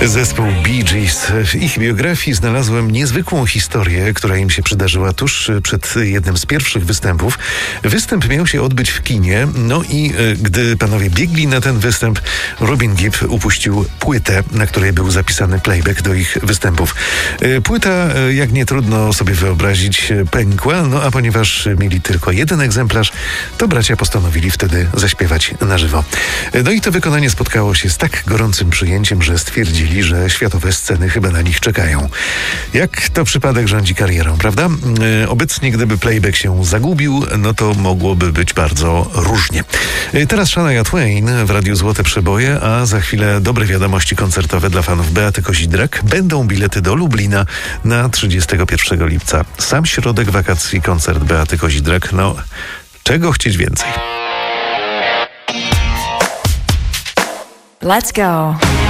Zespół Bee Gees. W ich biografii znalazłem niezwykłą historię, która im się przydarzyła tuż przed jednym z pierwszych występów. Występ miał się odbyć w kinie, no i gdy panowie biegli na ten występ, Robin Gibb upuścił płytę, na której był zapisany playback do ich występów. Płyta, jak nie trudno sobie wyobrazić, pękła, no a ponieważ mieli tylko jeden egzemplarz, to bracia postanowili wtedy zaśpiewać na żywo. No i to wykonanie spotkało się z tak gorącym przyjęciem, że stwierdzili, że światowe sceny chyba na nich czekają. Jak to przypadek rządzi karierą, prawda? Obecnie, gdyby playback się zagubił, no to mogłoby być bardzo różnie. Teraz Shania Twain w Radiu Złote Przeboje, a za chwilę dobre wiadomości koncertowe dla fanów Beaty Kozidrak. Będą bilety do Lublina na 31 lipca. Sam środek wakacji, koncert Beaty Kozidrak. No, czego chcieć więcej? Let's go.